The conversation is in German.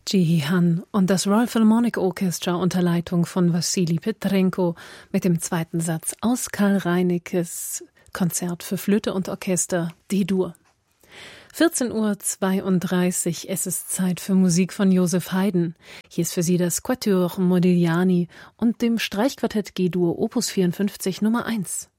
Jihi-Han und das Royal Philharmonic Orchestra unter Leitung von Wassily Petrenko mit dem zweiten Satz aus Karl Reineckes Konzert für Flöte und Orchester D-Dur. 14:32 Uhr, es ist Zeit für Musik von Joseph Haydn. Hier ist für Sie das Quatuor Modigliani und dem Streichquartett G-Dur Opus 54 Nummer 1.